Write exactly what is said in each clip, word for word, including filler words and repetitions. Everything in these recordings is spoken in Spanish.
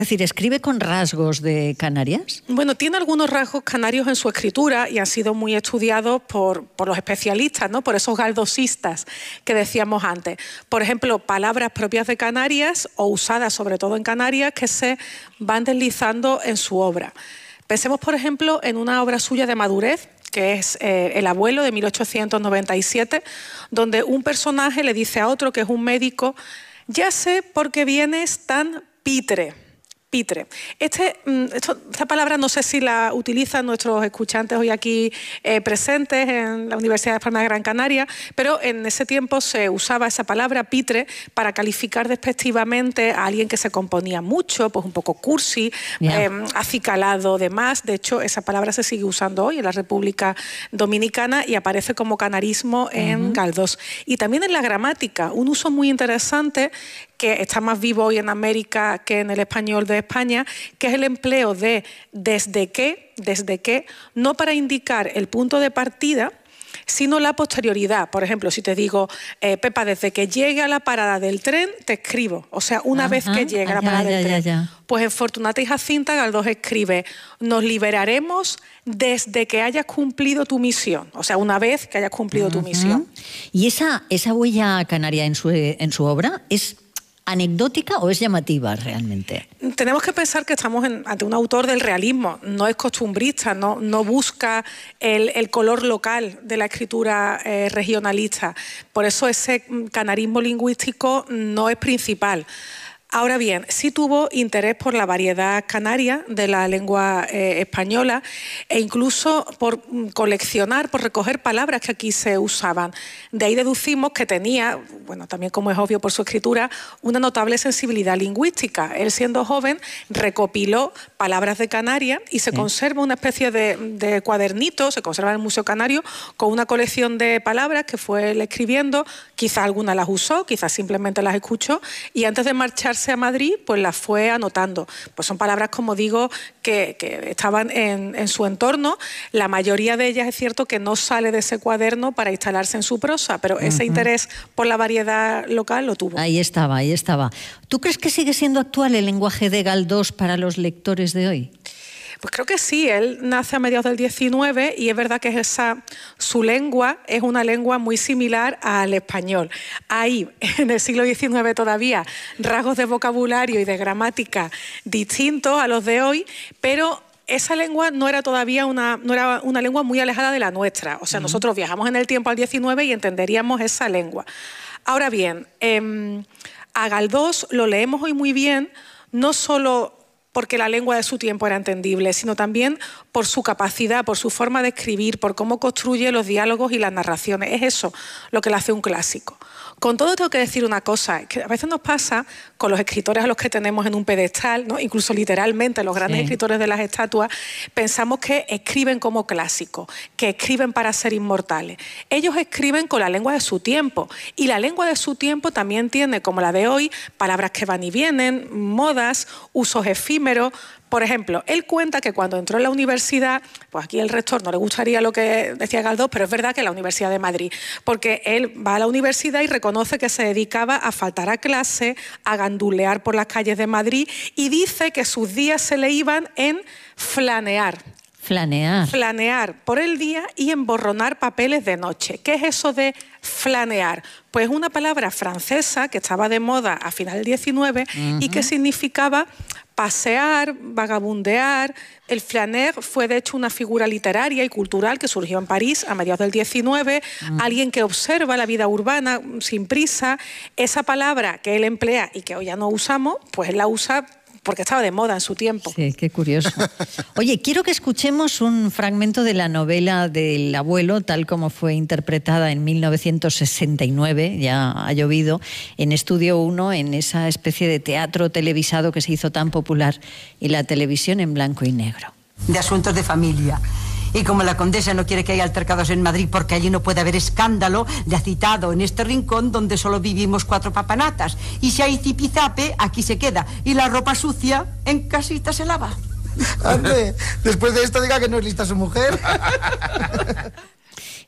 Es decir, ¿escribe con rasgos de Canarias? Bueno, tiene algunos rasgos canarios en su escritura y han sido muy estudiados por, por los especialistas, ¿no? Por esos galdosistas que decíamos antes. Por ejemplo, palabras propias de Canarias o usadas sobre todo en Canarias que se van deslizando en su obra. Pensemos, por ejemplo, en una obra suya de madurez, que es eh, El abuelo, de mil ochocientos noventa y siete, donde un personaje le dice a otro, que es un médico: ya sé por qué vienes tan pitre. Pitre. Este, esto, esta palabra no sé si la utilizan nuestros escuchantes hoy aquí eh, presentes en la Universidad de Palma de Gran Canaria, pero en ese tiempo se usaba esa palabra pitre para calificar despectivamente a alguien que se componía mucho, pues un poco cursi, yeah. eh, acicalado, demás. De hecho, esa palabra se sigue usando hoy en la República Dominicana y aparece como canarismo en uh-huh. Galdós. Y también en la gramática, un uso muy interesante que está más vivo hoy en América que en el español de España, que es el empleo de desde que, desde que, no para indicar el punto de partida, sino la posterioridad. Por ejemplo, si te digo, eh, Pepa, desde que llegue a la parada del tren, te escribo. O sea, una Ajá, vez que llegue a la parada ya, del ya, tren. Ya, ya. Pues en Fortunata y Jacinta, Galdós escribe: nos liberaremos desde que hayas cumplido tu misión. O sea, una vez que hayas cumplido uh-huh. tu misión. ¿Y esa, esa huella canaria en su, en su obra es anecdótica o es llamativa realmente? Tenemos que pensar que estamos en, ante un autor del realismo, no es costumbrista, no, no busca el, el color local de la escritura eh, regionalista. Por eso ese canarismo lingüístico no es principal. Ahora bien, sí tuvo interés por la variedad canaria de la lengua eh, española e incluso por coleccionar, por recoger palabras que aquí se usaban. De ahí deducimos que tenía, bueno, también como es obvio por su escritura, una notable sensibilidad lingüística. Él, siendo joven, recopiló palabras de Canarias y se sí. conserva una especie de, de cuadernito, se conserva en el Museo Canario, con una colección de palabras que fue él escribiendo. Quizás algunas las usó, quizás simplemente las escuchó, y antes de marcharse a Madrid, pues las fue anotando. Pues son palabras, como digo, que, que estaban en, en su entorno. La mayoría de ellas es cierto que no sale de ese cuaderno para instalarse en su prosa, pero uh-huh. ese interés por la variedad local lo tuvo. Ahí estaba, ahí estaba. ¿Tú crees que sigue siendo actual el lenguaje de Galdós para los lectores de hoy? Pues creo que sí, él nace a mediados del diecinueve y es verdad que esa, su lengua es una lengua muy similar al español. Hay en el siglo diecinueve todavía rasgos de vocabulario y de gramática distintos a los de hoy, pero esa lengua no era todavía una, no era una lengua muy alejada de la nuestra. O sea, uh-huh. nosotros viajamos en el tiempo al diecinueve y entenderíamos esa lengua. Ahora bien, eh, a Galdós lo leemos hoy muy bien, no solo porque la lengua de su tiempo era entendible, sino también por su capacidad, por su forma de escribir, por cómo construye los diálogos y las narraciones. Es eso lo que le hace un clásico. Con todo tengo que decir una cosa, que a veces nos pasa con los escritores a los que tenemos en un pedestal, ¿no? Incluso literalmente los grandes sí. escritores de las estatuas, pensamos que escriben como clásicos, que escriben para ser inmortales. Ellos escriben con la lengua de su tiempo, y la lengua de su tiempo también tiene, como la de hoy, palabras que van y vienen, modas, usos efímeros. Por ejemplo, él cuenta que cuando entró en la universidad, pues aquí el rector no le gustaría lo que decía Galdós, pero es verdad que en la Universidad de Madrid, porque él va a la universidad y reconoce que se dedicaba a faltar a clase, a gandulear por las calles de Madrid, y dice que sus días se le iban en flanear. Flanear. Flanear por el día y emborronar papeles de noche. ¿Qué es eso de flanear? Pues una palabra francesa que estaba de moda a final del diecinueve uh-huh. y que significaba pasear, vagabundear. El flaner fue de hecho una figura literaria y cultural que surgió en París a mediados del diecinueve, uh-huh. alguien que observa la vida urbana sin prisa. Esa palabra que él emplea y que hoy ya no usamos, pues él la usa porque estaba de moda en su tiempo. Sí, qué curioso. Oye, quiero que escuchemos un fragmento de la novela del abuelo, tal como fue interpretada en mil novecientos sesenta y nueve, ya ha llovido, en Estudio uno, en esa especie de teatro televisado que se hizo tan popular en la televisión en blanco y negro. De asuntos de familia. Y como la condesa no quiere que haya altercados en Madrid porque allí no puede haber escándalo, le ha citado en este rincón donde solo vivimos cuatro papanatas. Y si hay zipizape, aquí se queda. Y la ropa sucia, en casita se lava. Ande, después de esto diga que no es lista su mujer.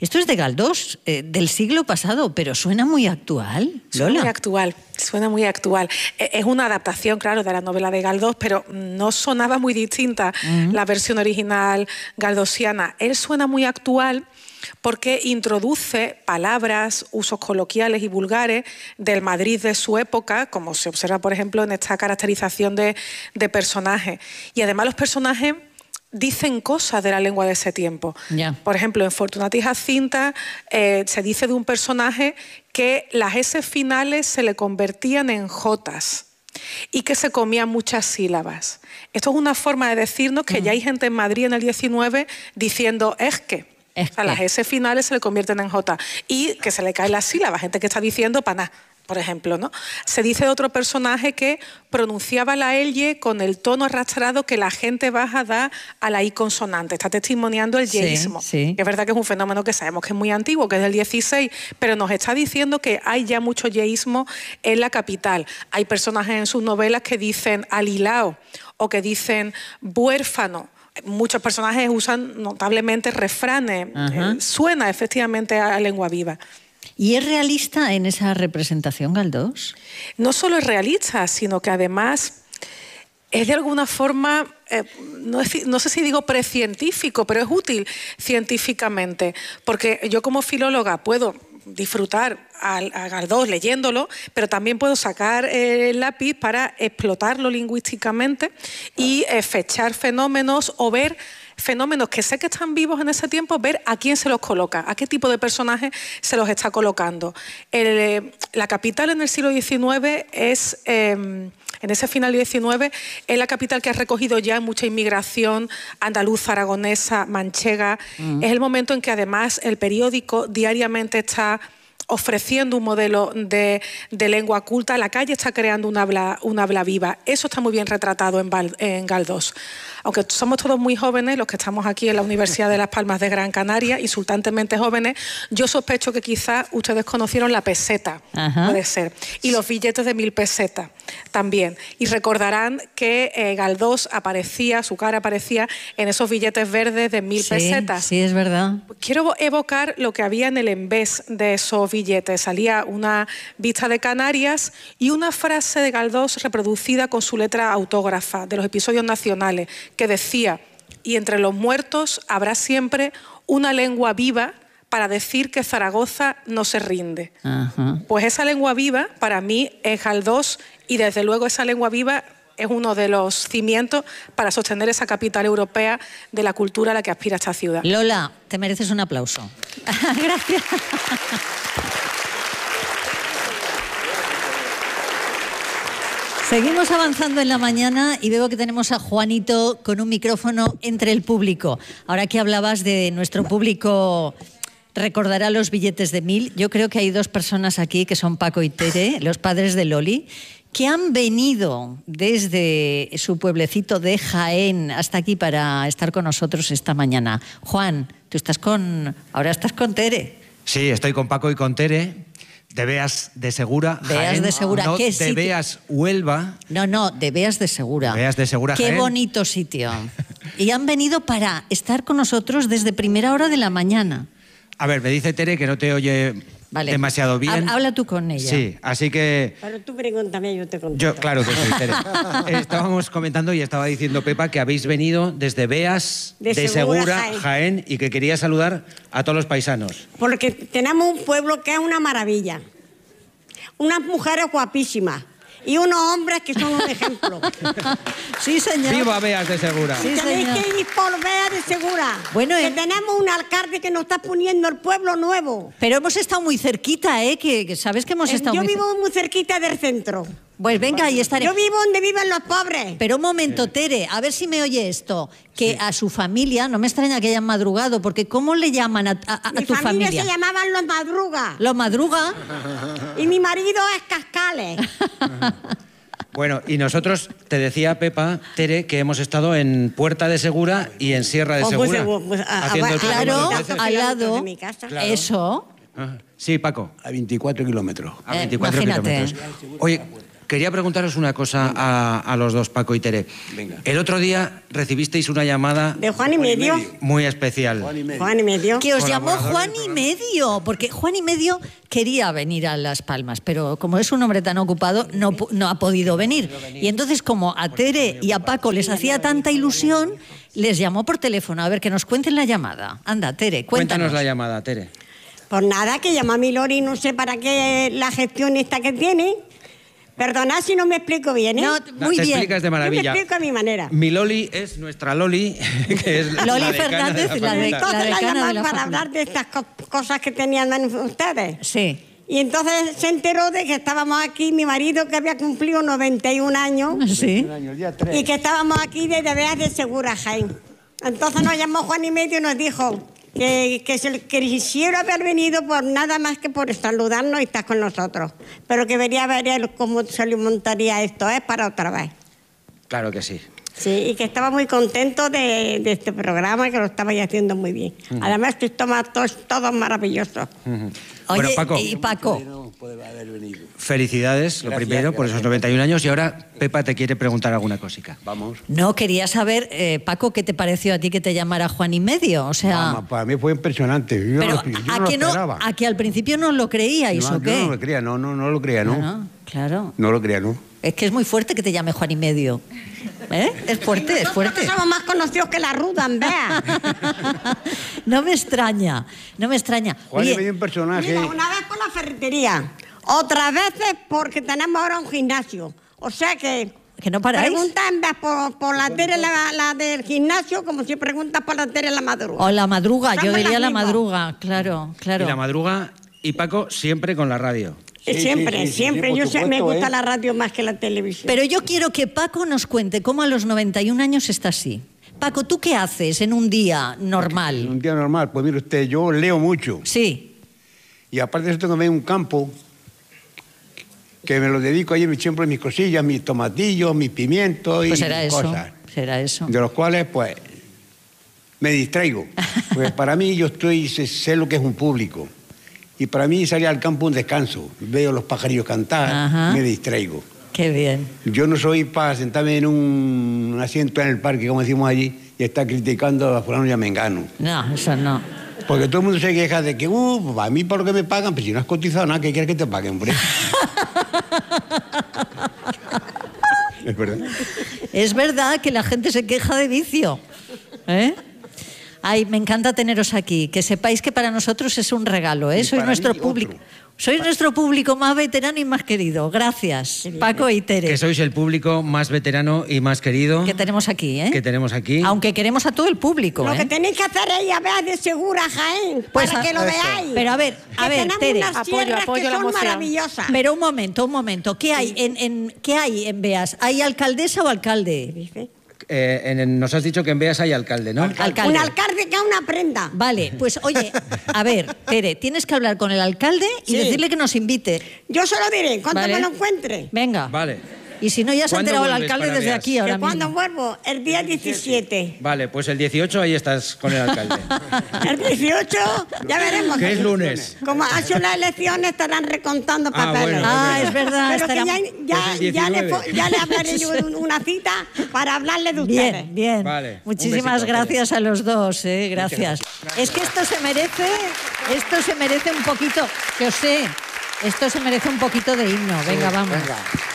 Esto es de Galdós, eh, del siglo pasado, pero suena muy actual, Lola. Suena muy actual, suena muy actual. Es una adaptación, claro, de la novela de Galdós, pero no sonaba muy distinta uh-huh. la versión original galdosiana. Él suena muy actual porque introduce palabras, usos coloquiales y vulgares del Madrid de su época, como se observa, por ejemplo, en esta caracterización de, de personajes. Y además los personajes dicen cosas de la lengua de ese tiempo. Yeah. Por ejemplo, en Fortunata y Jacinta eh, se dice de un personaje que las S finales se le convertían en Jotas y que se comían muchas sílabas. Esto es una forma de decirnos que mm. ya hay gente en Madrid en el diecinueve diciendo es que. Es o sea, que... las S finales se le convierten en J y que se le caen las sílabas, gente que está diciendo paná, por ejemplo, ¿no? Se dice de otro personaje que pronunciaba la L con el tono arrastrado que la gente baja da a la I consonante. Está testimoniando el yeísmo. Sí, sí. Es verdad que es un fenómeno que sabemos que es muy antiguo, que es del dieciséis, pero nos está diciendo que hay ya mucho yeísmo en la capital. Hay personajes en sus novelas que dicen alilao o que dicen huérfano. Muchos personajes usan notablemente refranes. Eh, suena efectivamente a lengua viva. ¿Y es realista en esa representación, Galdós? No solo es realista, sino que además es de alguna forma, eh, no, es, no sé si digo precientífico, pero es útil científicamente, porque yo como filóloga puedo disfrutar a, a Galdós leyéndolo, pero también puedo sacar eh, el lápiz para explotarlo lingüísticamente y eh, fechar fenómenos o ver fenómenos que sé que están vivos en ese tiempo, ver a quién se los coloca, a qué tipo de personaje se los está colocando. El, eh, la capital en el siglo diecinueve es... Eh, en ese final del diecinueve, es la capital que ha recogido ya mucha inmigración andaluza, aragonesa, manchega. Mm. Es el momento en que además el periódico diariamente está ofreciendo un modelo de, de lengua culta. La calle está creando un habla, un habla viva. Eso está muy bien retratado en, Val, en Galdós. Aunque somos todos muy jóvenes, los que estamos aquí en la Universidad de Las Palmas de Gran Canaria, insultantemente jóvenes, yo sospecho que quizás ustedes conocieron la peseta, Ajá. puede ser, y los billetes de mil pesetas también. Y recordarán que eh, Galdós aparecía, su cara aparecía en esos billetes verdes de mil sí, pesetas. Sí, es verdad. Quiero evocar lo que había en el envés de esos billetes. Salía una vista de Canarias y una frase de Galdós reproducida con su letra autógrafa de los episodios nacionales, que decía, y entre los muertos habrá siempre una lengua viva para decir que Zaragoza no se rinde. Ajá. Pues esa lengua viva para mí es Galdós y desde luego esa lengua viva es uno de los cimientos para sostener esa capital europea de la cultura a la que aspira esta ciudad. Lola, te mereces un aplauso. Gracias. Seguimos avanzando en la mañana y veo que tenemos a Juanito con un micrófono entre el público. Ahora que hablabas de nuestro público, recordará los billetes de mil. Yo creo que hay dos personas aquí que son Paco y Tere, los padres de Loli, que han venido desde su pueblecito de Jaén hasta aquí para estar con nosotros esta mañana. Juan, tú estás con... ahora estás con Tere. Sí, estoy con Paco y con Tere. De Beas de Segura, Beas Jaén, de Segura, no ¿qué de sitio? Beas Huelva. No, no, de Beas de Segura. De Beas de Segura, Qué Jaén. bonito sitio. Y han venido para estar con nosotros desde primera hora de la mañana. A ver, me dice Tere que no te oye vale. demasiado bien. Habla tú con ella. Sí, así que... Pero tú pregúntame, yo te contesto. Yo, claro que sí, Tere. Estábamos comentando y estaba diciendo Pepa que habéis venido desde Beas de, de Segura, Segura Jaén. Jaén, y que quería saludar a todos los paisanos. Porque tenemos un pueblo que es una maravilla. Unas mujeres guapísimas y unos hombres que son un ejemplo. Sí, señor. ¡Viva Beas de Segura! Sí, tenéis señor. que ir por Beas de Segura. Bueno, que eh... tenemos un alcalde que nos está poniendo el pueblo nuevo. Pero hemos estado muy cerquita, ¿eh? Que, que sabes que hemos eh, estado yo muy vivo muy cerquita del centro. Pues venga, ahí estaré. Yo vivo donde viven los pobres. Pero un momento, Tere, a ver si me oye esto. Que sí. A su familia, no me extraña que hayan madrugado, porque ¿cómo le llaman a, a, a mi tu familia? Mi familia se llamaban Los Madruga. ¿Los Madruga? Y mi marido es Cascales. Bueno, y nosotros, te decía Pepa, Tere, que hemos estado en Puerta de Segura y en Sierra de Segura. Pues, pues, a, haciendo a, el claro, al lado. De mi casa. Claro. Eso. Ah, sí, Paco. A veinticuatro kilómetros. A veinticuatro eh, kilómetros. Oye, quería preguntaros una cosa a, a los dos, Paco y Tere. Venga. El otro día recibisteis una llamada... De Juan y medio. Muy especial. Juan y medio. Juan y medio. Que os llamó Colaborador Juan del y medio, porque Juan y medio quería venir a Las Palmas, pero como es un hombre tan ocupado, no, pu- no ha podido venir. Y entonces, como a Tere y a Paco les hacía tanta ilusión, les llamó por teléfono. A ver, que nos cuenten la llamada. Anda, Tere, cuéntanos. Cuéntanos la llamada, Tere. Pues nada, que llama a mi Lori, no sé para qué la gestión esta que tiene. Perdonad si no me explico bien, ¿eh? No, muy Te bien. explicas de Yo me maravilla. explico a mi manera. Mi Loli es nuestra Loli, que es la Loli decana Fernández, de la la de- facultad. Entonces la, decana de llaman la para facultad. hablar de estas co- cosas que tenían ustedes. Sí. Y entonces se enteró de que estábamos aquí, mi marido que había cumplido noventa y un años, Sí. Un año, el día tres. y que estábamos aquí desde Veas de Segura, Jaén. Entonces nos llamó Juan y medio y nos dijo que, que se que quisiera haber venido por nada más que por saludarnos y estar con nosotros. Pero que vería ver él cómo se le montaría esto, es para otra vez. Claro que sí. Sí, y que estaba muy contento de, de este programa, que lo estabais haciendo muy bien. Además, que todos, todos, todos maravillosos. Bueno, Oye, Paco. y Paco, No puede haber venido. Felicidades, lo Gracias, primero, por esos gracias. noventa y un años. Y ahora Pepa te quiere preguntar alguna cosica. Vamos. no quería saber, eh, Paco, ¿qué te pareció a ti que te llamara Juan y medio? O sea, Vamos, para mí fue impresionante. Yo pero no, lo- yo a, no que lo no, esperaba. a que al principio no lo creíais, No, ¿o yo qué? no lo creía, no, no, no lo creía, no. No, claro. No lo creía, no. Es que es muy fuerte que te llame Juan y medio. ¿Eh? Es fuerte, es fuerte. Nosotros somos más conocidos que la ruda, vea. No me extraña, no me extraña. Juan Oye, es medio un personaje. Mira, una vez por la ferretería, otras veces porque tenemos ahora un gimnasio. O sea que... ¿Que no paráis? Preguntan por, por la Tere, la, la del gimnasio, como si preguntas por la Tere la madruga. o la madruga, yo Somos diría las la mismas. madruga, claro, claro. Y la madruga y Paco siempre con la radio. Eh, Sí, siempre, sí, sí, sí, siempre. por Yo sé, me supuesto, gusta ¿eh? la radio más que la televisión. Pero yo quiero que Paco nos cuente cómo a los noventa y un años está así. Paco, ¿tú qué haces en un día En normal? un día normal, pues mire usted, yo leo mucho. Sí, Y aparte de eso tengo también un campo que me lo dedico ahí siempre mis cosillas, mis tomatillos, mis pimientos y pues será eso, cosas. será eso. De los cuales, pues, me distraigo. Pues para mí yo estoy, sé, sé lo que es un público. Y para mí salir al campo un descanso. Veo los pajarillos cantar, Ajá. me distraigo. Qué bien. Yo no soy para sentarme en un asiento en el parque, como decimos allí, y estar criticando a fulano y a mengano. No, eso no. Porque todo el mundo se queja de que, uh, a mí por lo que me pagan, pues si no has cotizado nada, ¿qué quieres que te paguen, hombre? Es verdad. Es verdad que la gente se queja de vicio. ¿Eh? Ay, me encanta teneros aquí. Que sepáis que para nosotros es un regalo, ¿eh? Y Sois para nuestro mí, público. otro. Sois nuestro público más veterano y más querido. Gracias, Paco y Tere, Que sois el público más veterano y más querido que tenemos aquí, ¿eh? que tenemos aquí. Aunque queremos a todo el público, Lo ¿eh? que tenéis que hacer es ir a Veas de Segura, Jaén, Pues para a- que lo eso. veáis. Pero a ver, a Que ver, tenemos Tere. unas Apoyo, sierras apoyo que la son moción. maravillosas. Pero un momento, un momento. ¿Qué hay en, en- qué hay en Beas? ¿Hay alcaldesa o alcalde? Dice. Eh, en- en- nos has dicho que en Beas hay alcalde, ¿no? Alcalde. Un alcalde que es una prenda. Vale, pues oye, a ver, Tere, tienes que hablar con el alcalde y Sí. decirle que nos invite. Yo se lo diré cuando Vale. me lo encuentre. Venga. Vale. Y si no, ya se ha ¿Cuándo enterado el vuelves alcalde para desde Beas? aquí ahora Que cuando mismo. vuelvo, el día diecisiete. Vale, pues el dieciocho ahí estás con el alcalde. El dieciocho, ya veremos. Que es lunes. Como ha hecho las elecciones, estarán recontando Ah, papeles. bueno, Ah, es verdad. Pero que estará- ya, ya, Pues el ya le, diecinueve. po- ya le hablaré yo un- una cita para hablarle de ustedes. Bien, bien. Vale, un Muchísimas besito, gracias a los dos, eh, gracias. Es que esto se merece, esto se merece un poquito, que os sé, esto se merece un poquito de himno. Venga, vamos. Venga.